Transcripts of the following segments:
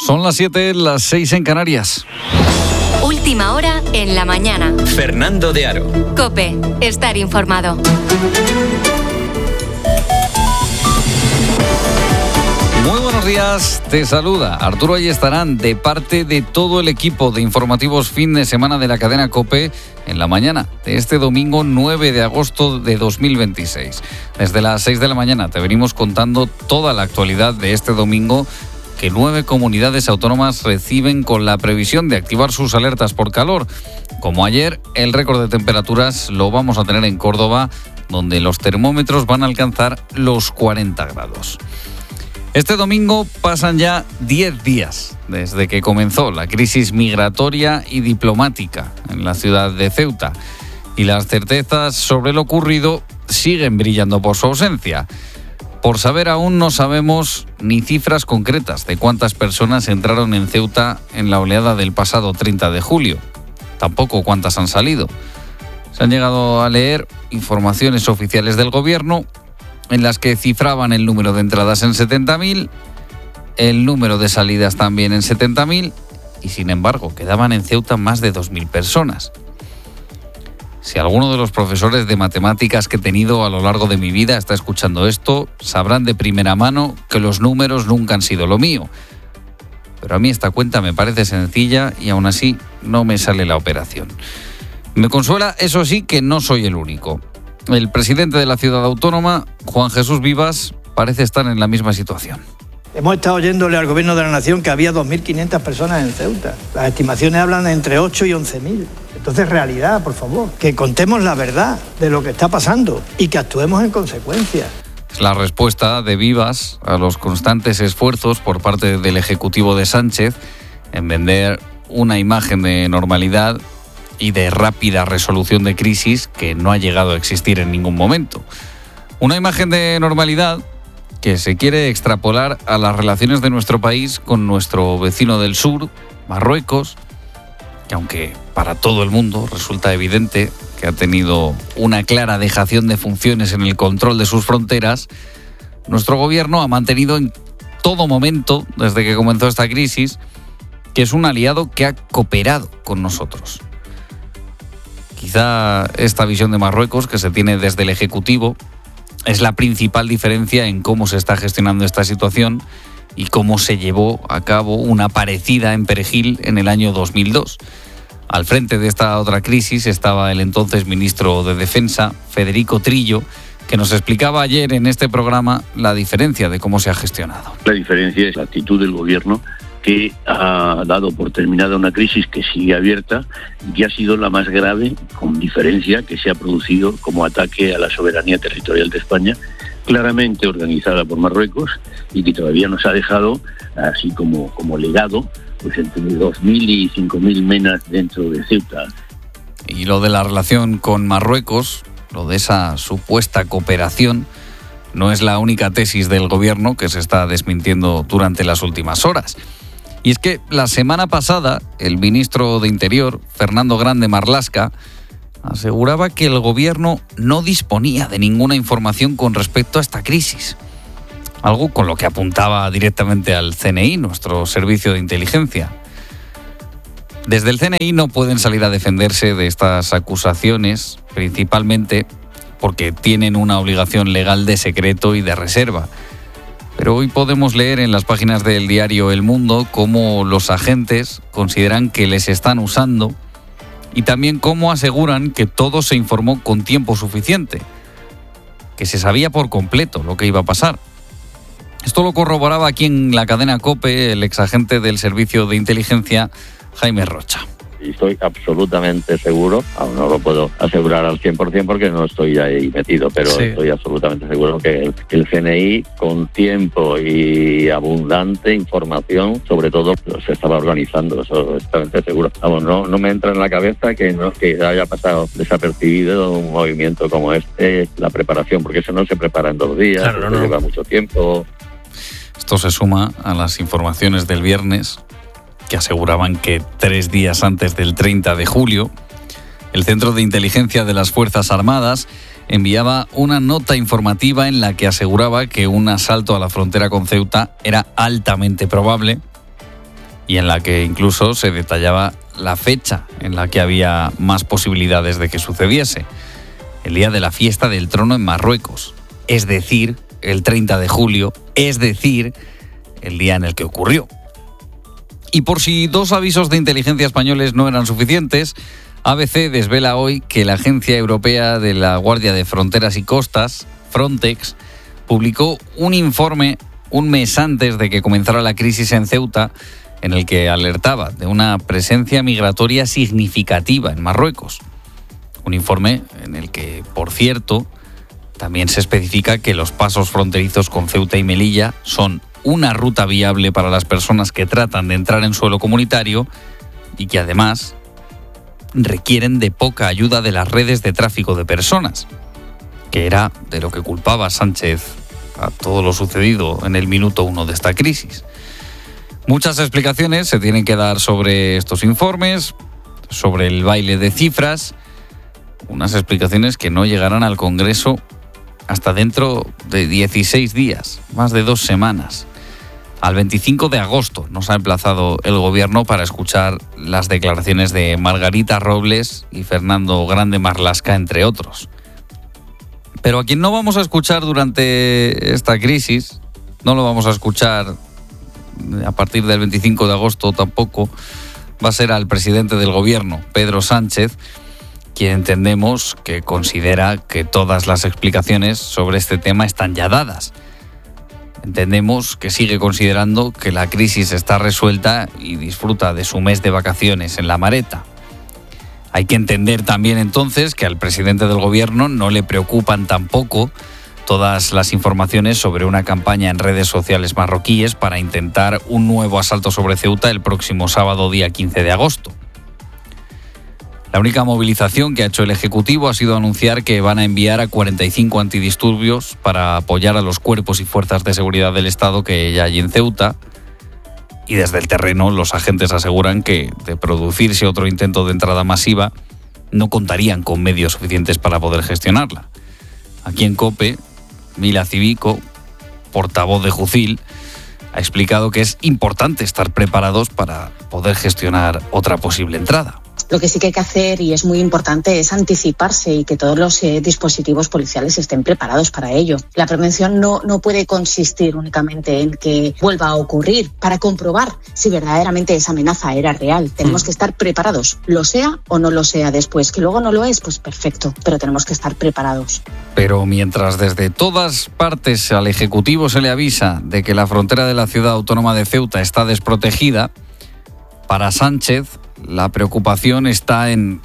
Son las 7, las 6 en Canarias. Última hora en la mañana. Fernando de Aro. COPE. Estar informado. Muy buenos días, te saluda Arturo Ayestarán de parte de todo el equipo de informativos fin de semana de la cadena COPE en la mañana de este domingo 9 de agosto de 2026. Desde las 6 de la mañana te venimos contando toda la actualidad de este domingo que 9 comunidades autónomas reciben con la previsión de activar sus alertas por calor. Como ayer, el récord de temperaturas lo vamos a tener en Córdoba, donde los termómetros van a alcanzar los 40 grados. Este domingo pasan ya 10 días desde que comenzó la crisis migratoria y diplomática en la ciudad de Ceuta, y las certezas sobre lo ocurrido siguen brillando por su ausencia. Por saber aún no sabemos ni cifras concretas de cuántas personas entraron en Ceuta en la oleada del pasado 30 de julio. Tampoco cuántas han salido. Se han llegado a leer informaciones oficiales del gobierno en las que cifraban el número de entradas en 70.000, el número de salidas también en 70.000, y sin embargo quedaban en Ceuta más de 2.000 personas. Si alguno de los profesores de matemáticas que he tenido a lo largo de mi vida está escuchando esto, sabrán de primera mano que los números nunca han sido lo mío. Pero a mí esta cuenta me parece sencilla y aún así no me sale la operación. Me consuela, eso sí, que no soy el único. El presidente de la ciudad autónoma, Juan Jesús Vivas, parece estar en la misma situación. Hemos estado oyéndole al gobierno de la nación que había 2.500 personas en Ceuta. Las estimaciones hablan de entre 8 y 11.000. Entonces, realidad, por favor, que contemos la verdad de lo que está pasando y que actuemos en consecuencia. Es la respuesta de Vivas a los constantes esfuerzos por parte del Ejecutivo de Sánchez en vender una imagen de normalidad y de rápida resolución de crisis que no ha llegado a existir en ningún momento. Una imagen de normalidad que se quiere extrapolar a las relaciones de nuestro país con nuestro vecino del sur, Marruecos, que aunque para todo el mundo resulta evidente que ha tenido una clara dejación de funciones en el control de sus fronteras, nuestro gobierno ha mantenido en todo momento, desde que comenzó esta crisis, que es un aliado que ha cooperado con nosotros. Quizá esta visión de Marruecos que se tiene desde el Ejecutivo es la principal diferencia en cómo se está gestionando esta situación y cómo se llevó a cabo una parecida en Perejil en el año 2002. Al frente de esta otra crisis estaba el entonces ministro de Defensa, Federico Trillo, que nos explicaba ayer en este programa la diferencia de cómo se ha gestionado. La diferencia es la actitud del gobierno, que ha dado por terminada una crisis que sigue abierta y que ha sido la más grave, con diferencia, que se ha producido como ataque a la soberanía territorial de España, claramente organizada por Marruecos y que todavía nos ha dejado, así como legado, pues entre 2.000 y 5.000 menas dentro de Ceuta. Y lo de la relación con Marruecos, lo de esa supuesta cooperación, no es la única tesis del gobierno que se está desmintiendo durante las últimas horas. Y es que la semana pasada el ministro de Interior, Fernando Grande Marlaska, aseguraba que el gobierno no disponía de ninguna información con respecto a esta crisis. Algo con lo que apuntaba directamente al CNI, nuestro servicio de inteligencia. Desde el CNI no pueden salir a defenderse de estas acusaciones, principalmente porque tienen una obligación legal de secreto y de reserva. Pero hoy podemos leer en las páginas del diario El Mundo cómo los agentes consideran que les están usando y también cómo aseguran que todo se informó con tiempo suficiente, que se sabía por completo lo que iba a pasar. Esto lo corroboraba aquí en la cadena COPE el exagente del servicio de inteligencia, Jaime Rocha. Y estoy absolutamente seguro, aún no lo puedo asegurar al 100% porque no estoy ahí metido, pero sí, estoy absolutamente seguro que el CNI, con tiempo y abundante información, sobre todo, se estaba organizando, eso absolutamente seguro. Vamos, no me entra en la cabeza que haya pasado desapercibido un movimiento como este, la preparación, porque eso no se prepara en 2 días, claro, no. Lleva mucho tiempo. Esto se suma a las informaciones del viernes, que aseguraban que 3 días antes del 30 de julio, el Centro de Inteligencia de las Fuerzas Armadas enviaba una nota informativa en la que aseguraba que un asalto a la frontera con Ceuta era altamente probable y en la que incluso se detallaba la fecha en la que había más posibilidades de que sucediese: el día de la fiesta del trono en Marruecos, es decir, el 30 de julio, es decir, el día en el que ocurrió. Y por si 2 avisos de inteligencia españoles no eran suficientes, ABC desvela hoy que la Agencia Europea de la Guardia de Fronteras y Costas, Frontex, publicó un informe un mes antes de que comenzara la crisis en Ceuta, en el que alertaba de una presencia migratoria significativa en Marruecos. Un informe en el que, por cierto, también se especifica que los pasos fronterizos con Ceuta y Melilla son una ruta viable para las personas que tratan de entrar en suelo comunitario y que además requieren de poca ayuda de las redes de tráfico de personas, que era de lo que culpaba Sánchez a todo lo sucedido en el minuto 1 de esta crisis. Muchas explicaciones se tienen que dar sobre estos informes, sobre el baile de cifras, unas explicaciones que no llegarán al Congreso hasta dentro de 16 días, más de 2 semanas. Al 25 de agosto nos ha emplazado el Gobierno para escuchar las declaraciones de Margarita Robles y Fernando Grande Marlaska, entre otros. Pero a quien no vamos a escuchar durante esta crisis, no lo vamos a escuchar a partir del 25 de agosto tampoco, va a ser al presidente del Gobierno, Pedro Sánchez, quien entendemos que considera que todas las explicaciones sobre este tema están ya dadas. Entendemos que sigue considerando que la crisis está resuelta y disfruta de su mes de vacaciones en La Mareta. Hay que entender también entonces que al presidente del Gobierno no le preocupan tampoco todas las informaciones sobre una campaña en redes sociales marroquíes para intentar un nuevo asalto sobre Ceuta el próximo sábado, día 15 de agosto. La única movilización que ha hecho el Ejecutivo ha sido anunciar que van a enviar a 45 antidisturbios para apoyar a los cuerpos y fuerzas de seguridad del Estado que hay en Ceuta. Y desde el terreno los agentes aseguran que, de producirse otro intento de entrada masiva, no contarían con medios suficientes para poder gestionarla. Aquí en COPE, Mila Civico, portavoz de Jucil, ha explicado que es importante estar preparados para poder gestionar otra posible entrada. Lo que sí que hay que hacer, y es muy importante, es anticiparse y que todos los dispositivos policiales estén preparados para ello. La prevención no puede consistir únicamente en que vuelva a ocurrir. Para comprobar si verdaderamente esa amenaza era real, tenemos que estar preparados, lo sea o no lo sea después. Que luego no lo es, pues perfecto, pero tenemos que estar preparados. Pero mientras desde todas partes al Ejecutivo se le avisa de que la frontera de la ciudad autónoma de Ceuta está desprotegida, para Sánchez la preocupación está en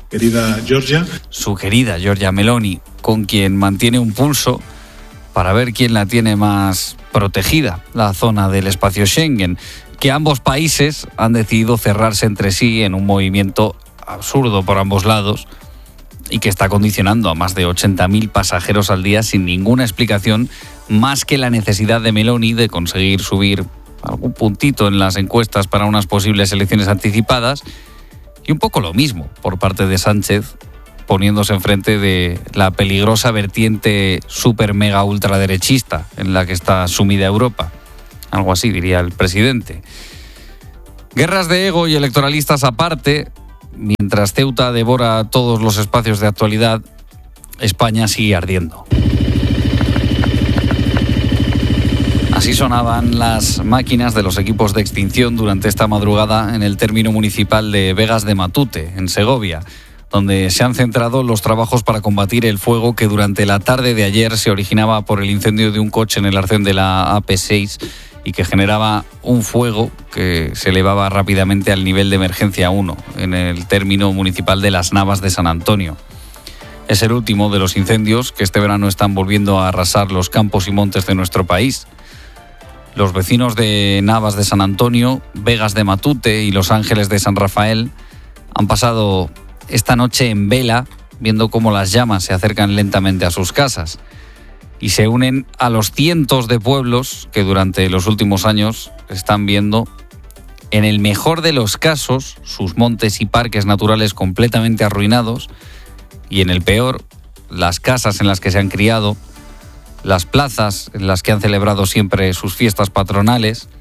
su querida Giorgia Meloni, con quien mantiene un pulso para ver quién la tiene más protegida, la zona del espacio Schengen, que ambos países han decidido cerrarse entre sí en un movimiento absurdo por ambos lados y que está condicionando a más de 80.000 pasajeros al día sin ninguna explicación más que la necesidad de Meloni de conseguir subir algún puntito en las encuestas para unas posibles elecciones anticipadas. Y un poco lo mismo por parte de Sánchez, poniéndose enfrente de la peligrosa vertiente super mega ultraderechista en la que está sumida Europa. Algo así diría el presidente. Guerras de ego y electoralistas aparte, mientras Ceuta devora todos los espacios de actualidad, España sigue ardiendo. Así sonaban las máquinas de los equipos de extinción durante esta madrugada en el término municipal de Vegas de Matute, en Segovia, donde se han centrado los trabajos para combatir el fuego que durante la tarde de ayer se originaba por el incendio de un coche en el arcén de la AP6 y que generaba un fuego que se elevaba rápidamente al nivel de emergencia 1 en el término municipal de Las Navas de San Antonio. Es el último de los incendios que este verano están volviendo a arrasar los campos y montes de nuestro país. Los vecinos de Navas de San Antonio, Vegas de Matute y Los Ángeles de San Rafael han pasado esta noche en vela viendo cómo las llamas se acercan lentamente a sus casas y se unen a los cientos de pueblos que durante los últimos años están viendo, en el mejor de los casos, sus montes y parques naturales completamente arruinados y en el peor, las casas en las que se han criado, las plazas en las que han celebrado siempre sus fiestas patronales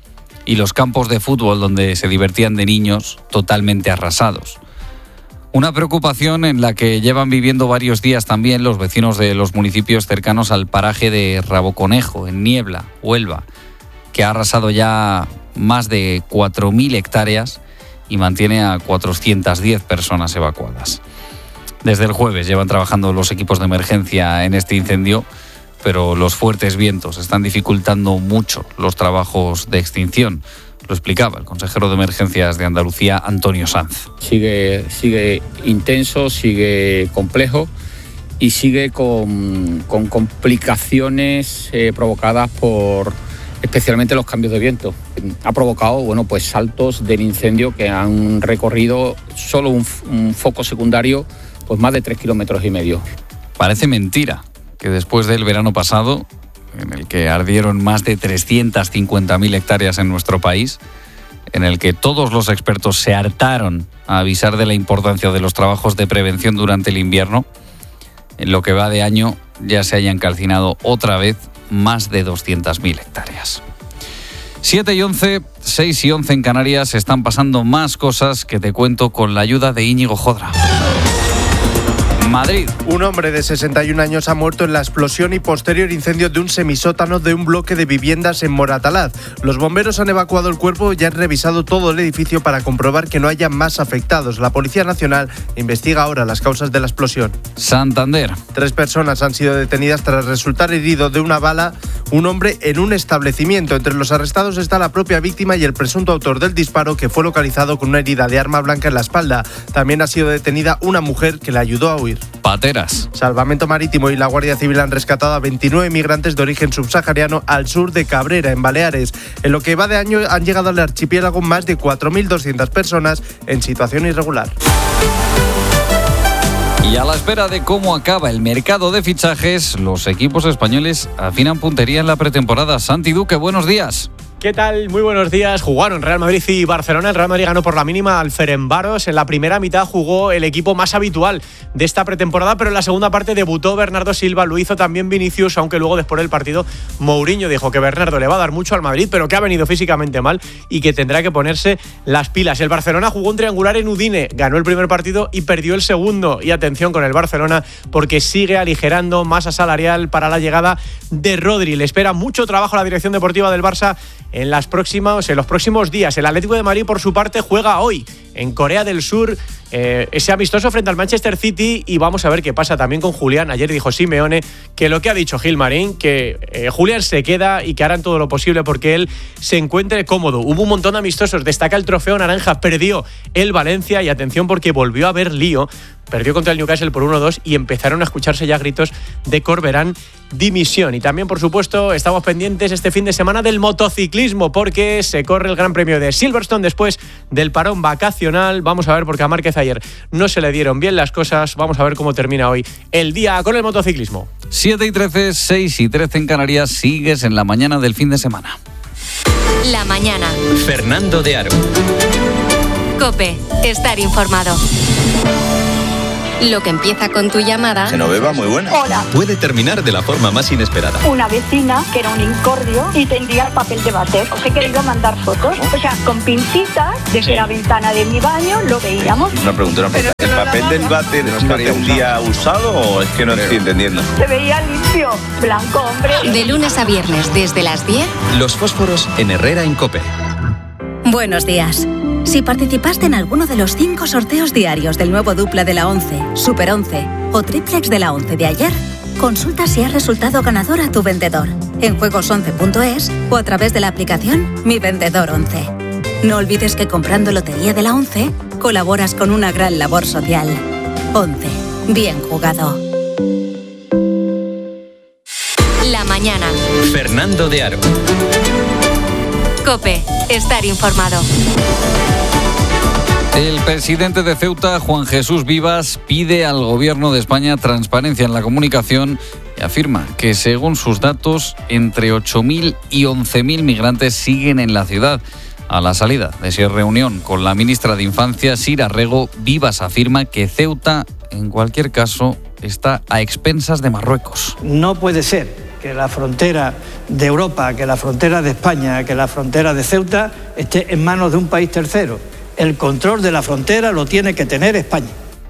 y los campos de fútbol donde se divertían de niños totalmente arrasados. Una preocupación en la que llevan viviendo varios días también los vecinos de los municipios cercanos al paraje de Raboconejo, en Niebla, Huelva, que ha arrasado ya más de 4.000 hectáreas y mantiene a 410 personas evacuadas. Desde el jueves llevan trabajando los equipos de emergencia en este incendio, pero los fuertes vientos están dificultando mucho los trabajos de extinción. Lo explicaba el consejero de Emergencias de Andalucía, Antonio Sanz. Sigue intenso, sigue complejo y sigue con complicaciones provocadas por especialmente los cambios de viento. Ha provocado pues saltos del incendio que han recorrido solo un foco secundario pues más de 3,5 kilómetros. Parece mentira que después del verano pasado, en el que ardieron más de 350.000 hectáreas en nuestro país, en el que todos los expertos se hartaron a avisar de la importancia de los trabajos de prevención durante el invierno, en lo que va de año ya se hayan calcinado otra vez más de 200.000 hectáreas. 7:11, 6:11 en Canarias. Están pasando más cosas que te cuento con la ayuda de Íñigo Jodra. Madrid. Un hombre de 61 años ha muerto en la explosión y posterior incendio de un semisótano de un bloque de viviendas en Moratalaz. Los bomberos han evacuado el cuerpo y han revisado todo el edificio para comprobar que no haya más afectados. La Policía Nacional investiga ahora las causas de la explosión. Santander. 3 personas han sido detenidas tras resultar herido de una bala un hombre en un establecimiento. Entre los arrestados está la propia víctima y el presunto autor del disparo, que fue localizado con una herida de arma blanca en la espalda. También ha sido detenida una mujer que le ayudó a huir. Pateras. Salvamento Marítimo y la Guardia Civil han rescatado a 29 migrantes de origen subsahariano al sur de Cabrera, en Baleares. En lo que va de año han llegado al archipiélago más de 4.200 personas en situación irregular. Y a la espera de cómo acaba el mercado de fichajes, los equipos españoles afinan puntería en la pretemporada. Santi Duque, buenos días. ¿Qué tal? Muy buenos días. Jugaron Real Madrid y Barcelona. El Real Madrid ganó por la mínima al Ferencváros. En la primera mitad jugó el equipo más habitual de esta pretemporada, pero en la segunda parte debutó Bernardo Silva, lo hizo también Vinicius, aunque luego después del partido Mourinho dijo que Bernardo le va a dar mucho al Madrid, pero que ha venido físicamente mal y que tendrá que ponerse las pilas. El Barcelona jugó un triangular en Udine, ganó el primer partido y perdió el segundo. Y atención con el Barcelona, porque sigue aligerando masa salarial para la llegada de Rodri. Le espera mucho trabajo a la dirección deportiva del Barça en los próximos días. El Atlético de Madrid, por su parte, juega hoy en Corea del Sur ese amistoso frente al Manchester City, y vamos a ver qué pasa también con Julián. Ayer dijo Simeone que lo que ha dicho Gilmarín, que Julián se queda y que harán todo lo posible porque él se encuentre cómodo. Hubo un montón de amistosos, destaca el trofeo naranja, perdió el Valencia, y atención porque volvió a haber lío, perdió contra el Newcastle por 1-2 y empezaron a escucharse ya gritos de Corberán dimisión. Y también, por supuesto, estamos pendientes este fin de semana del motociclismo, porque se corre el Gran Premio de Silverstone después del parón vacacional. Vamos a ver, porque a Márquez ayer no se le dieron bien las cosas. Vamos a ver cómo termina hoy el día con el motociclismo. 7:13, 6:13 en Canarias. Sigues en la mañana del fin de semana. La mañana. Fernando de Aro. COPE. Estar informado. Lo que empieza con tu llamada. Genoveva, muy buena. Hola. Puede terminar de la forma más inesperada. Una vecina que era un incordio y tendía el papel de váter. Os he querido mandar fotos. O sea, con pincitas, desde la ventana de mi baño lo veíamos. Una pregunta. ¿El papel del váter es un día usado o es que no estoy entendiendo? Se veía limpio, blanco, hombre. De lunes a viernes, desde las 10. Los fósforos en Herrera en COPE. Buenos días. Si participaste en alguno de los 5 sorteos diarios del nuevo dupla de la 11, Super 11 o triplex de la 11 de ayer, consulta si has resultado ganador a tu vendedor en juegos11.es o a través de la aplicación Mi Vendedor 11. No olvides que comprando Lotería de la 11 colaboras con una gran labor social. 11. Bien jugado. La mañana. Fernando de Aro. COPE. Estar informado. El presidente de Ceuta, Juan Jesús Vivas, pide al gobierno de España transparencia en la comunicación y afirma que, según sus datos, entre 8.000 y 11.000 migrantes siguen en la ciudad. A la salida de esa reunión con la ministra de Infancia, Sira Rego, Vivas afirma que Ceuta, en cualquier caso, está a expensas de Marruecos. No puede ser que la frontera de Europa, que la frontera de España, que la frontera de Ceuta esté en manos de un país tercero. El control de la frontera lo tiene que tener España.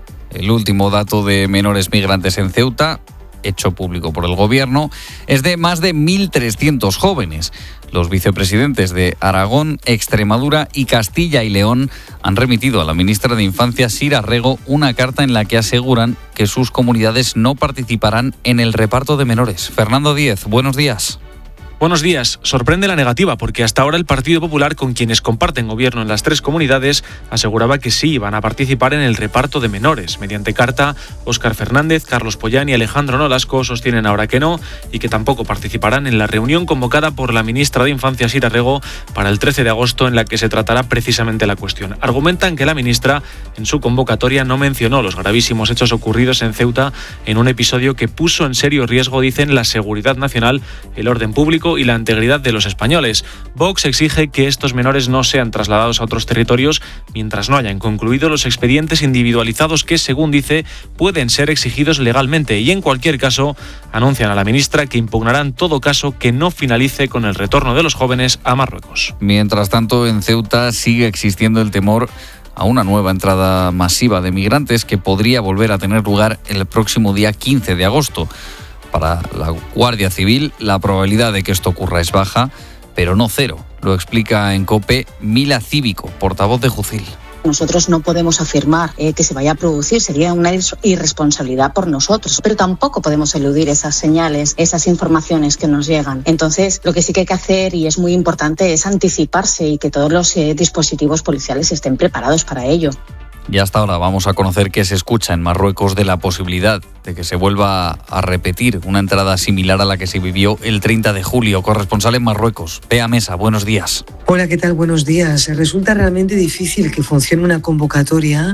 El último dato de menores migrantes en Ceuta, hecho público por el Gobierno, es de más de 1.300 jóvenes. Los vicepresidentes de Aragón, Extremadura y Castilla y León han remitido a la ministra de Infancia, Sira Rego, una carta en la que aseguran que sus comunidades no participarán en el reparto de menores. Fernando Díez, buenos días. Buenos días. Sorprende la negativa porque hasta ahora el Partido Popular, con quienes comparten gobierno en las tres comunidades, aseguraba que sí iban a participar en el reparto de menores. Mediante carta, Óscar Fernández, Carlos Pollán y Alejandro Nolasco sostienen ahora que no y que tampoco participarán en la reunión convocada por la ministra de Infancia, Sira Rego, para el 13 de agosto en la que se tratará precisamente la cuestión. Argumentan que la ministra en su convocatoria no mencionó los gravísimos hechos ocurridos en Ceuta en un episodio que puso en serio riesgo, dicen, la seguridad nacional, el orden público y la integridad de los españoles. Vox exige que estos menores no sean trasladados a otros territorios mientras no hayan concluido los expedientes individualizados que, según dice, pueden ser exigidos legalmente y, en cualquier caso, anuncian a la ministra que impugnarán todo caso que no finalice con el retorno de los jóvenes a Marruecos. Mientras tanto, en Ceuta sigue existiendo el temor a una nueva entrada masiva de migrantes que podría volver a tener lugar el próximo día 15 de agosto. Para la Guardia Civil, la probabilidad de que esto ocurra es baja, pero no cero. Lo explica en COPE Mila Cívico, portavoz de Jucil. Nosotros no podemos afirmar que se vaya a producir, sería una irresponsabilidad por nosotros, pero tampoco podemos eludir esas señales, esas informaciones que nos llegan. Entonces, lo que sí que hay que hacer, y es muy importante, es anticiparse y que todos los dispositivos policiales estén preparados para ello. Y hasta ahora vamos a conocer qué se escucha en Marruecos de la posibilidad de que se vuelva a repetir una entrada similar a la que se vivió el 30 de julio. Corresponsal en Marruecos, Bea Mesa, buenos días. Hola, ¿qué tal? Buenos días. Resulta realmente difícil que funcione una convocatoria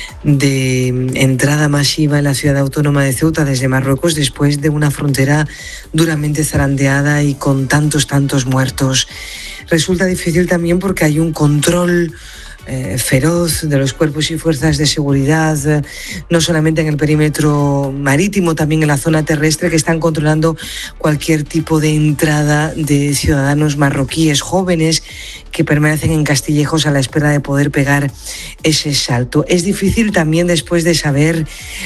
de entrada masiva en la ciudad autónoma de Ceuta desde Marruecos después de una frontera duramente zarandeada y con tantos muertos. Resulta difícil también porque hay un control feroz de los cuerpos y fuerzas de seguridad, no solamente en el perímetro marítimo, también en la zona terrestre, que están controlando cualquier tipo de entrada de ciudadanos marroquíes jóvenes que permanecen en castillejos a la espera de poder pegar ese salto. Es difícil también después de saber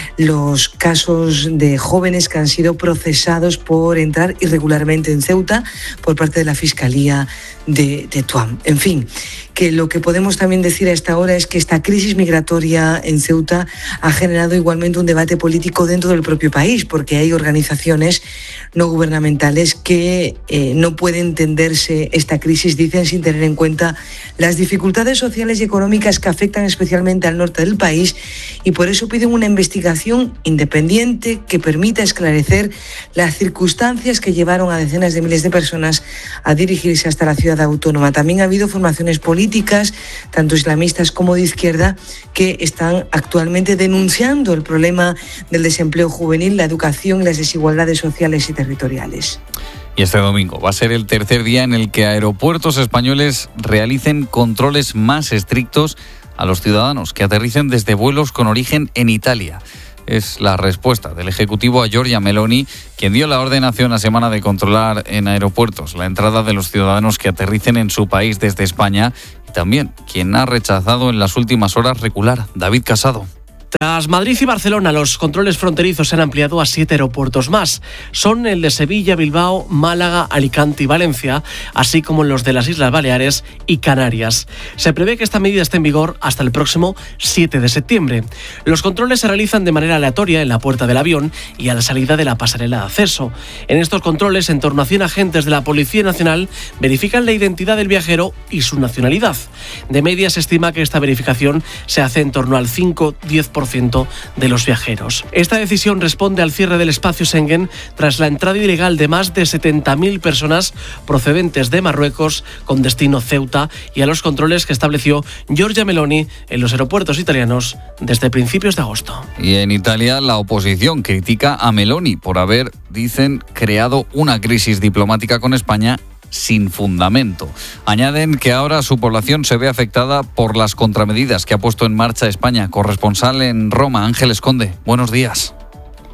los casos de jóvenes que han sido procesados por entrar irregularmente en Ceuta por parte de la Fiscalía de Tetuán. En fin, que lo que podemos también decir a esta hora es que esta crisis migratoria en Ceuta ha generado igualmente un debate político dentro del propio país, porque hay organizaciones no gubernamentales que no pueden entenderse esta crisis, dicen, sin tener en cuenta las dificultades sociales y económicas que afectan especialmente al norte del país, y por eso piden una investigación independiente que permita esclarecer las circunstancias que llevaron a decenas de miles de personas a dirigirse hasta la ciudad autónoma. También ha habido formaciones políticas, tanto islamistas como de izquierda, que están actualmente denunciando el problema del desempleo juvenil, la educación y las desigualdades sociales y territoriales. Y este domingo va a ser el tercer día en el que aeropuertos españoles realicen controles más estrictos a los ciudadanos que aterricen desde vuelos con origen en Italia. Es la respuesta del Ejecutivo a Giorgia Meloni, quien dio la orden hace una semana de controlar en aeropuertos la entrada de los ciudadanos que aterricen en su país desde España, y también quien ha rechazado en las últimas horas recular, David Casado. Tras Madrid y Barcelona, los controles fronterizos se han ampliado a 7 aeropuertos más. Son el de Sevilla, Bilbao, Málaga, Alicante y Valencia, así como los de las Islas Baleares y Canarias. Se prevé que esta medida esté en vigor hasta el próximo 7 de septiembre. Los controles se realizan de manera aleatoria en la puerta del avión y a la salida de la pasarela de acceso. En estos controles, en torno a 100 agentes de la Policía Nacional verifican la identidad del viajero y su nacionalidad. De media se estima que esta verificación se hace en torno al 5-10% de los viajeros. Esta decisión responde al cierre del espacio Schengen tras la entrada ilegal de más de 70.000 personas procedentes de Marruecos con destino Ceuta y a los controles que estableció Giorgia Meloni en los aeropuertos italianos desde principios de agosto. Y en Italia la oposición critica a Meloni por haber, dicen, creado una crisis diplomática con España sin fundamento. Añaden que ahora su población se ve afectada por las contramedidas que ha puesto en marcha España. Corresponsal en Roma, Ángel Esconde. Buenos días.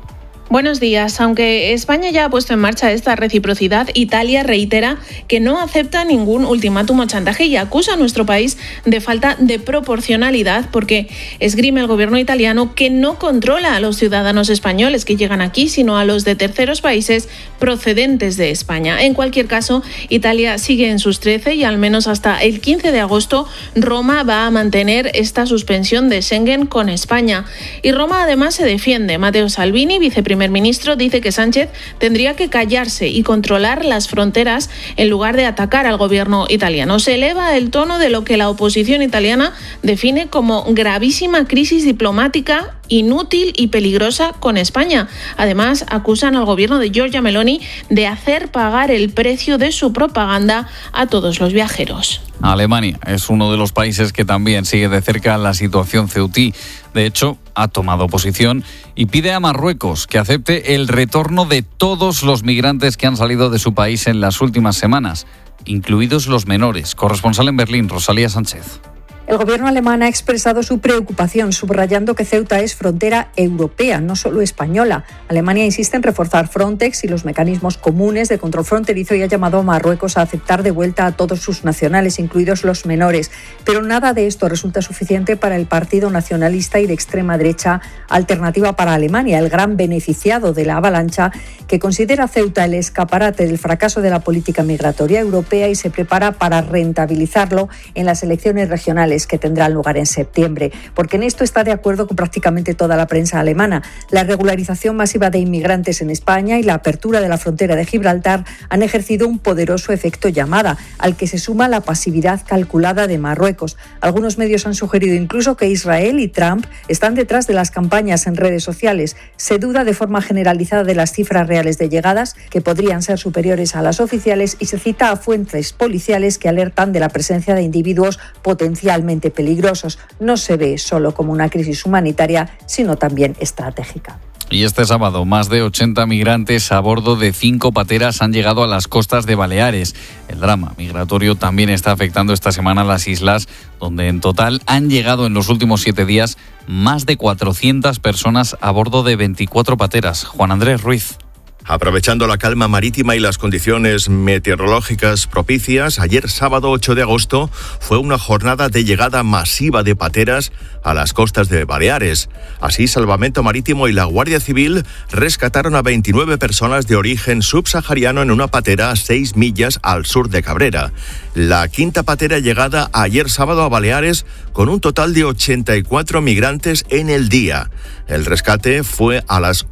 Buenos días. Aunque España ya ha puesto en marcha esta reciprocidad, Italia reitera que no acepta ningún ultimátum o chantaje y acusa a nuestro país de falta de proporcionalidad porque esgrime el gobierno italiano que no controla a los ciudadanos españoles que llegan aquí, sino a los de terceros países procedentes de España. En cualquier caso, Italia sigue en sus 13 y al menos hasta el 15 de agosto Roma va a mantener esta suspensión de Schengen con España. Y Roma además se defiende. Matteo Salvini, viceprimer ministro, dice que Sánchez tendría que callarse y controlar las fronteras en lugar de atacar al gobierno italiano. Se eleva el tono de lo que la oposición italiana define como gravísima crisis diplomática, inútil y peligrosa con España. Además, acusan al gobierno de Giorgia Meloni de hacer pagar el precio de su propaganda a todos los viajeros. Alemania es uno de los países que también sigue de cerca la situación ceutí. De hecho, ha tomado posición y pide a Marruecos que acepte el retorno de todos los migrantes que han salido de su país en las últimas semanas, incluidos los menores. Corresponsal en Berlín, Rosalía Sánchez. El gobierno alemán ha expresado su preocupación, subrayando que Ceuta es frontera europea, no solo española. Alemania insiste en reforzar Frontex y los mecanismos comunes de control fronterizo y ha llamado a Marruecos a aceptar de vuelta a todos sus nacionales, incluidos los menores. Pero nada de esto resulta suficiente para el partido nacionalista y de extrema derecha Alternativa para Alemania, el gran beneficiado de la avalancha, que considera Ceuta el escaparate del fracaso de la política migratoria europea y se prepara para rentabilizarlo en las elecciones regionales que tendrán lugar en septiembre, porque en esto está de acuerdo con prácticamente toda la prensa alemana. La regularización masiva de inmigrantes en España y la apertura de la frontera de Gibraltar han ejercido un poderoso efecto llamada, al que se suma la pasividad calculada de Marruecos. Algunos medios han sugerido incluso que Israel y Trump están detrás de las campañas en redes sociales. Se duda de forma generalizada de las cifras reales de llegadas, que podrían ser superiores a las oficiales, y se cita a fuentes policiales que alertan de la presencia de individuos potencialmente peligrosos. No se ve solo como una crisis humanitaria, sino también estratégica. Y este sábado, más de 80 migrantes a bordo de 5 pateras han llegado a las costas de Baleares. El drama migratorio también está afectando esta semana a las islas, donde en total han llegado en los últimos 7 días más de 400 personas a bordo de 24 pateras. Juan Andrés Ruiz. Aprovechando la calma marítima y las condiciones meteorológicas propicias, ayer sábado 8 de agosto fue una jornada de llegada masiva de pateras a las costas de Baleares. Así, Salvamento Marítimo y la Guardia Civil rescataron a 29 personas de origen subsahariano en una patera a 6 millas al sur de Cabrera. La quinta patera llegada ayer sábado a Baleares con un total de 84 migrantes en el día. El rescate fue a las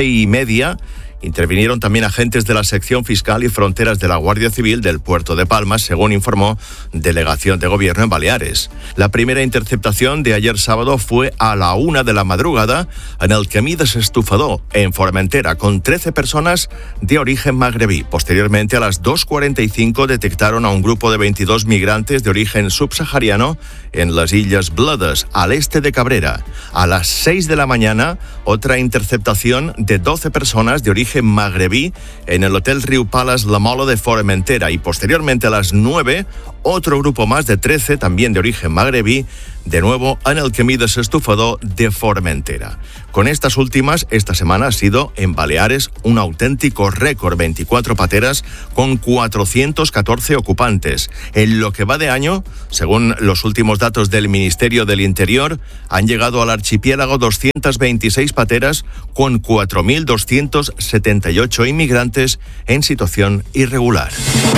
11:30. Intervinieron también agentes de la sección fiscal y fronteras de la Guardia Civil del puerto de Palma, según informó Delegación de Gobierno en Baleares. La primera interceptación de ayer sábado fue a la 1 de la madrugada en el Camí de S'Estufador, en Formentera, con 13 personas de origen magrebí. Posteriormente, a las 2:45 detectaron a un grupo de 22 migrantes de origen subsahariano en las Illes Bledes, al este de Cabrera. A las 6 de la mañana, otra interceptación de 12 personas de origen magrebí en el Hotel Riu Palace La Mola de Formentera, y posteriormente a las 9, otro grupo más de 13, también de origen magrebí, de nuevo en el Camí de S'Estufador de Formentera. Con estas últimas, esta semana ha sido en Baleares un auténtico récord, 24 pateras con 414 ocupantes. En lo que va de año, según los últimos datos del Ministerio del Interior, han llegado al archipiélago 226 pateras con 4.278 inmigrantes en situación irregular.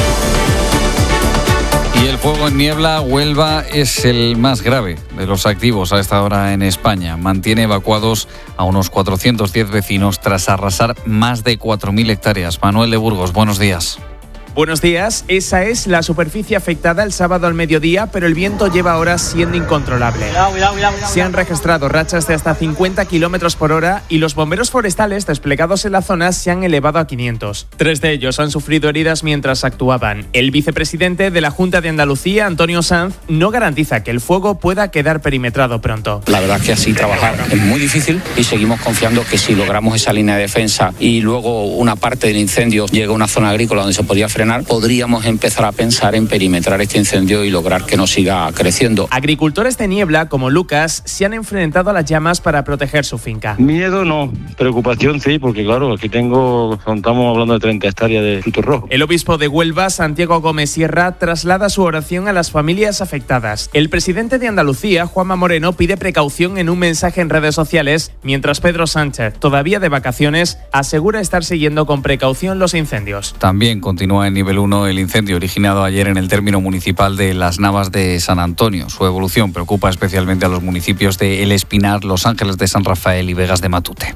Y el fuego en Niebla, Huelva, es el más grave de los activos a esta hora en España. Mantiene evacuados a unos 410 vecinos tras arrasar más de 4.000 hectáreas. Manuel de Burgos, buenos días. Buenos días. Esa es la superficie afectada el sábado al mediodía, pero el viento lleva horas siendo incontrolable. Se han registrado rachas de hasta 50 kilómetros por hora y los bomberos forestales desplegados en la zona se han elevado a 500. 3 de ellos han sufrido heridas mientras actuaban. El vicepresidente de la Junta de Andalucía, Antonio Sanz, no garantiza que el fuego pueda quedar perimetrado pronto. La verdad es que así trabajar es muy difícil y seguimos confiando que si logramos esa línea de defensa y luego una parte del incendio llega a una zona agrícola donde se podría frenar, frenar, podríamos empezar a pensar en perimetrar este incendio y lograr que no siga creciendo. Agricultores de Niebla, como Lucas, se han enfrentado a las llamas para proteger su finca. Miedo no, preocupación sí, porque claro, aquí estamos hablando de 30 hectáreas de frutos rojos. El obispo de Huelva, Santiago Gómez Sierra, traslada su oración a las familias afectadas. El presidente de Andalucía, Juanma Moreno, pide precaución en un mensaje en redes sociales, mientras Pedro Sánchez, todavía de vacaciones, asegura estar siguiendo con precaución los incendios. También continúa en nivel 1 el incendio originado ayer en el término municipal de Las Navas de San Antonio. Su evolución preocupa especialmente a los municipios de El Espinar, Los Ángeles de San Rafael y Vegas de Matute.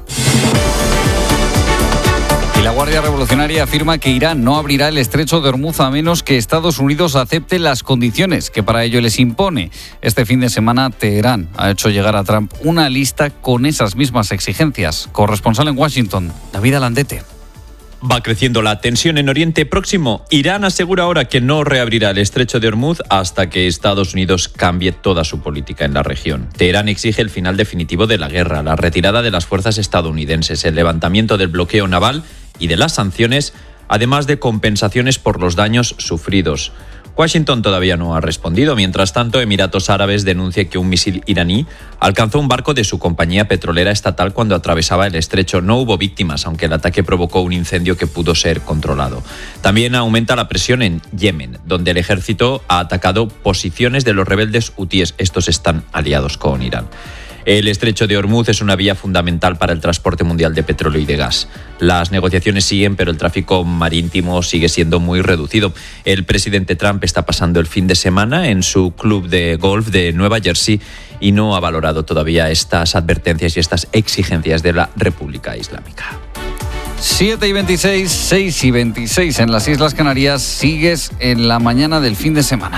La Guardia Revolucionaria afirma que Irán no abrirá el estrecho de Hormuz a menos que Estados Unidos acepte las condiciones que para ello les impone. Este fin de semana, Teherán ha hecho llegar a Trump una lista con esas mismas exigencias. Corresponsal en Washington, David Alandete. Va creciendo la tensión en Oriente Próximo. Irán asegura ahora que no reabrirá el estrecho de Hormuz hasta que Estados Unidos cambie toda su política en la región. Teherán exige el final definitivo de la guerra, la retirada de las fuerzas estadounidenses, el levantamiento del bloqueo naval y de las sanciones, además de compensaciones por los daños sufridos. Washington todavía no ha respondido. Mientras tanto, Emiratos Árabes denuncia que un misil iraní alcanzó un barco de su compañía petrolera estatal cuando atravesaba el estrecho. No hubo víctimas, aunque el ataque provocó un incendio que pudo ser controlado. También aumenta la presión en Yemen, donde el ejército ha atacado posiciones de los rebeldes hutíes. Estos están aliados con Irán. El estrecho de Hormuz es una vía fundamental para el transporte mundial de petróleo y de gas. Las negociaciones siguen, pero el tráfico marítimo sigue siendo muy reducido. El presidente Trump está pasando el fin de semana en su club de golf de Nueva Jersey y no ha valorado todavía estas advertencias y estas exigencias de la República Islámica. 7:26, 6:26 en las Islas Canarias. Sigues en la mañana del fin de semana.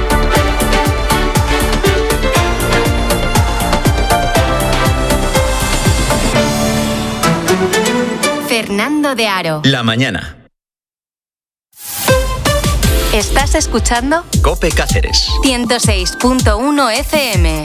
Fernando de Aro. La mañana. ¿Estás escuchando? COPE Cáceres. 106.1 FM.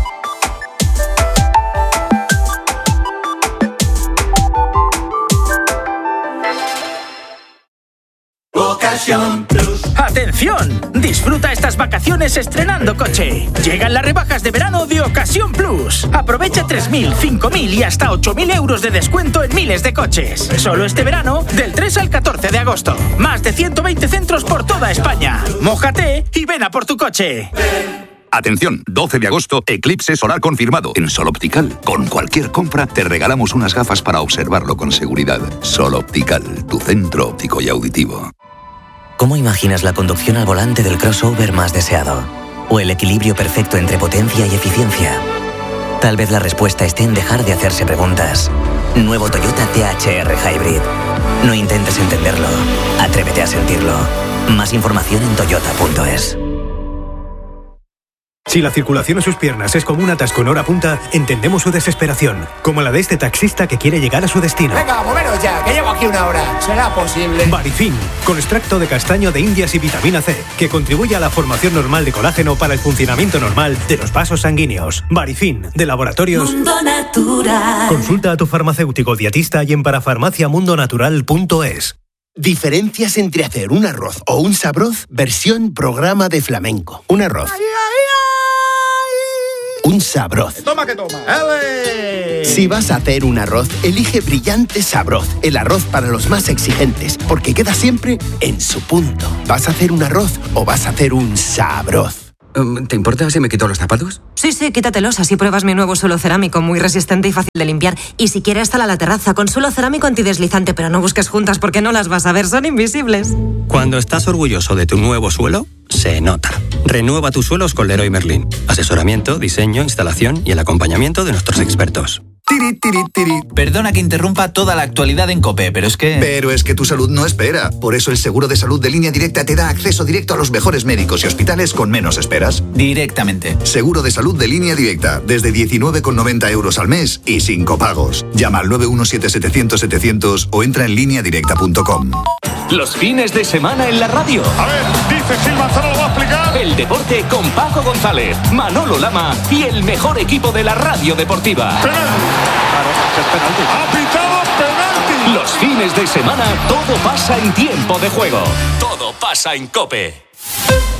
Ocasión Plus. ¡Atención! Disfruta estas vacaciones estrenando coche. Llegan las rebajas de verano de Ocasión Plus. Aprovecha 3.000, 5.000 y hasta 8.000 euros de descuento en miles de coches. Solo este verano, del 3 al 14 de agosto. Más de 120 centros por toda España. Mójate y ven a por tu coche. Atención, 12 de agosto, eclipse solar confirmado en Sol Optical. Con cualquier compra te regalamos unas gafas para observarlo con seguridad. Sol Optical, tu centro óptico y auditivo. ¿Cómo imaginas la conducción al volante del crossover más deseado? ¿O el equilibrio perfecto entre potencia y eficiencia? Tal vez la respuesta esté en dejar de hacerse preguntas. Nuevo Toyota THR Hybrid. No intentes entenderlo, atrévete a sentirlo. Más información en toyota.es. Si la circulación en sus piernas es como un atasco en hora punta, entendemos su desesperación, como la de este taxista que quiere llegar a su destino. Venga, moveros ya, que llevo aquí una hora. ¿Será posible? Barifin, con extracto de castaño de indias y vitamina C, que contribuye a la formación normal de colágeno para el funcionamiento normal de los vasos sanguíneos. Barifin, de Laboratorios Mundo Natural. Consulta a tu farmacéutico dietista y en parafarmaciamundonatural.es. Diferencias entre hacer un arroz o un sabroz versión programa de flamenco. Un arroz. Un sabroz. Toma que toma. Si vas a hacer un arroz, elige Brillante Sabroz, el arroz para los más exigentes, porque queda siempre en su punto. ¿Vas a hacer un arroz o vas a hacer un sabroz? ¿Te importa si me quito los zapatos? Sí, quítatelos, así pruebas mi nuevo suelo cerámico, muy resistente y fácil de limpiar. Y si quieres, sal a la terraza con suelo cerámico antideslizante, pero no busques juntas porque no las vas a ver, son invisibles. Cuando estás orgulloso de tu nuevo suelo, se nota. Renueva tus suelos con Leroy Merlin. Asesoramiento, diseño, instalación y el acompañamiento de nuestros expertos. Tiri, tiri, tiri. Perdona que interrumpa toda la actualidad en COPE, pero es que tu salud no espera. Por eso el seguro de salud de Línea Directa te da acceso directo a los mejores médicos y hospitales con menos esperas. Directamente. Seguro de salud de Línea Directa, desde 19,90 euros al mes y sin copagos. Llama al 917-700-700 o entra en lineadirecta.com. Los fines de semana en la radio. A ver, dice Gil Manzano, lo va a explicar. El deporte con Paco González, Manolo Lama y el mejor equipo de la radio deportiva. Penalti. Claro, es penalti. Ha pitado penalti. Los fines de semana todo pasa en Tiempo de Juego. Todo pasa en COPE.